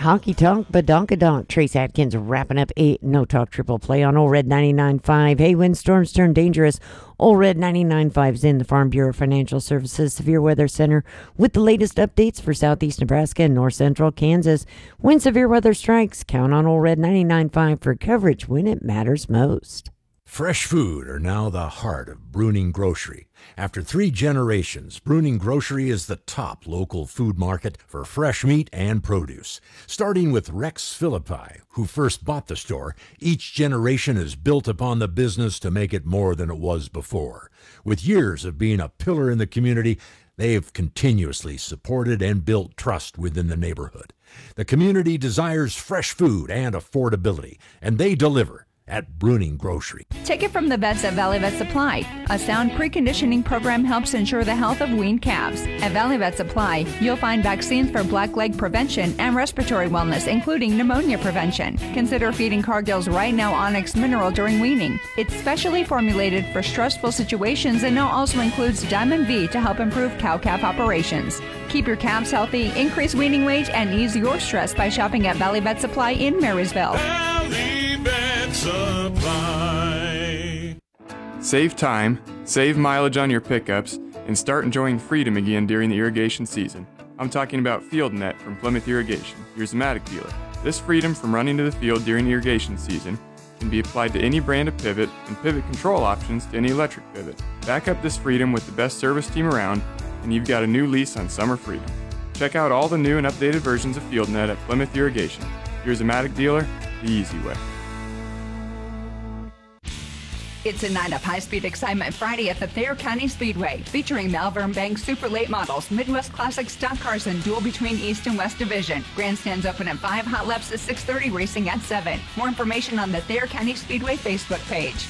Honky Tonk Badonkadonk. Trace Atkins wrapping up a No Talk triple play on Old Red 99.5. Hey, when storms turn dangerous, Old Red 99.5 is in the Farm Bureau Financial Services Severe Weather Center with the latest updates for southeast Nebraska and north central Kansas. When severe weather strikes, count on Old Red 99.5 for coverage when it matters most. Fresh food are now the heart of Bruning Grocery. After 3 generations, Bruning Grocery is the top local food market for fresh meat and produce. Starting with Rex Philippi, who first bought the store, each generation has built upon the business to make it more than it was before. With years of being a pillar in the community, they have continuously supported and built trust within the neighborhood. The community desires fresh food and affordability, and they deliver at Bruning Grocery. Take it from the vets at Valley Vet Supply. A sound preconditioning program helps ensure the health of weaned calves. At Valley Vet Supply, you'll find vaccines for black leg prevention and respiratory wellness, including pneumonia prevention. Consider feeding Cargill's Right Now Onyx Mineral during weaning. It's specially formulated for stressful situations and now also includes Diamond V to help improve cow-calf operations. Keep your calves healthy, increase weaning weight, and ease your stress by shopping at Valley Vet Supply in Marysville. Valley Vet Supply. Save time, save mileage on your pickups, and start enjoying freedom again during the irrigation season. I'm talking about FieldNet from Plymouth Irrigation, your Zematic dealer. This freedom from running to the field during irrigation season can be applied to any brand of pivot and pivot control options to any electric pivot. Back up this freedom with the best service team around, and you've got a new lease on summer freedom. Check out all the new and updated versions of FieldNet at Plymouth Irrigation, your Zematic dealer, the easy way. It's a night of high-speed excitement Friday at the Thayer County Speedway, featuring Malvern Bank Super Late Models, Midwest Classic Stock Cars, and duel between East and West Division. Grandstands open at 5, hot laps at 6:30, racing at 7. More information on the Thayer County Speedway Facebook page.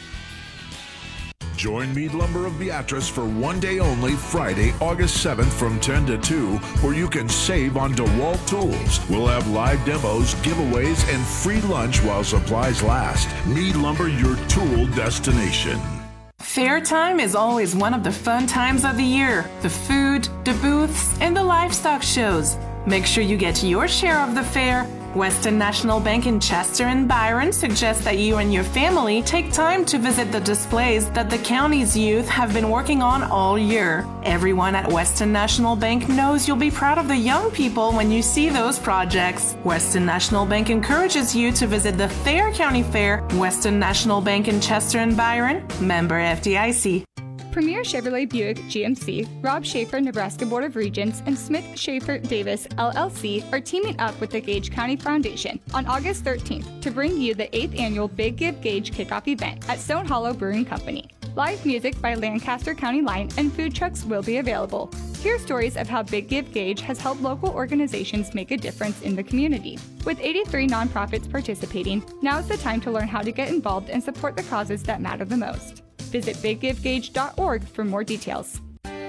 Join Mead Lumber of Beatrice for one day only, Friday, August 7th from 10 to 2, where you can save on DeWalt tools. We'll have live demos, giveaways, and free lunch while supplies last. Mead Lumber, your tool destination. Fair time is always one of the fun times of the year. The food, the booths, and the livestock shows. Make sure you get your share of the fair. Western National Bank in Chester and Byron suggests that you and your family take time to visit the displays that the county's youth have been working on all year. Everyone at Western National Bank knows you'll be proud of the young people when you see those projects. Western National Bank encourages you to visit the Thayer County Fair. Western National Bank in Chester and Byron, member FDIC. Premier Chevrolet Buick GMC, Rob Schaefer Nebraska Board of Regents, and Smith Schaefer Davis LLC are teaming up with the Gage County Foundation on August 13th to bring you the 8th annual Big Give Gage kickoff event at Stone Hollow Brewing Company. Live music by Lancaster County Line and food trucks will be available. Hear stories of how Big Give Gage has helped local organizations make a difference in the community. With 83 nonprofits participating, now is the time to learn how to get involved and support the causes that matter the most. Visit biggivegage.org for more details.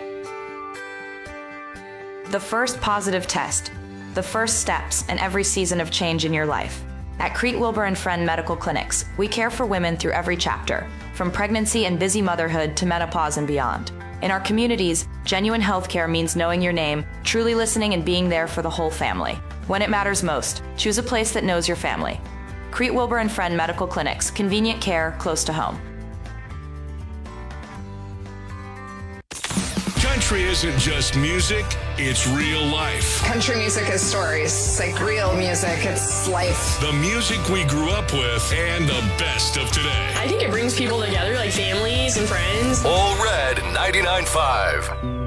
The first positive test, the first steps in every season of change in your life. At Crete Wilbur and Friend Medical Clinics, we care for women through every chapter, from pregnancy and busy motherhood to menopause and beyond. In our communities, genuine healthcare means knowing your name, truly listening, and being there for the whole family. When it matters most, choose a place that knows your family. Crete Wilbur and Friend Medical Clinics, convenient care close to home. Country isn't just music, it's real life. Country music is stories. It's like real music. It's life. The music we grew up with and the best of today. I think it brings people together, like families and friends. All Red 99.5.